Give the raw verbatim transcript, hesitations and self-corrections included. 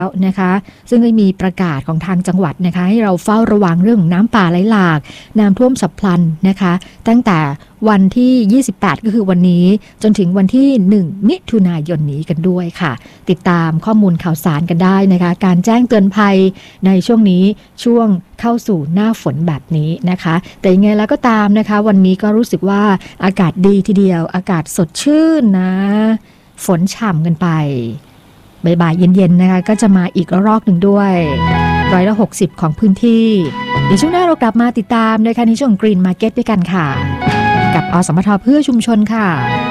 นะคะซึ่งก็มีประกาศของทางจังหวัดนะคะให้เราเฝ้าระวังเรื่องของน้ำป่าไหลหลากน้ำท่วมฉับพลันนะคะตั้งแต่วันที่ยี่สิบแปดก็คือวันนี้จนถึงวันที่หนึ่งมิถุนายนนี้กันด้วยค่ะติดตามข้อมูลข่าวสารกันได้นะคะการแจ้งเตือนภัยในช่วงนี้ช่วงเข้าสู่หน้าฝนแบบนี้นะคะแต่ยังไงแล้วก็ตามนะคะวันนี้ก็รู้สึกว่าอากาศดีทีเดียวอากาศสดชื่นนะฝนฉ่ำกันไปบ่ายๆเย็นๆนะคะก็จะมาอีกระลอกหนึ่งด้วยร้อยละหกสิบของพื้นที่เดี๋ยวช่วงหน้าเรากลับมาติดตามนะคะในช่วง Green Market ด้วยกันค่ะกับอสมทเพื่อชุมชนค่ะ